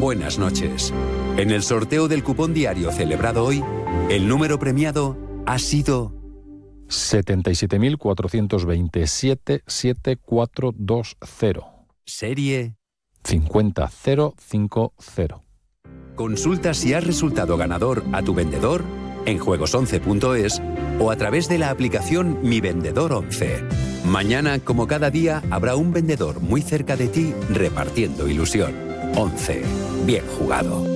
buenas noches. En el sorteo del cupón diario celebrado hoy, el número premiado ha sido 77.427.7420. serie 50050. Consulta si has resultado ganador a tu vendedor en juegos11.es o a través de la aplicación Mi Vendedor 11. Mañana, como cada día, habrá un vendedor muy cerca de ti repartiendo ilusión. 11. Bien jugado.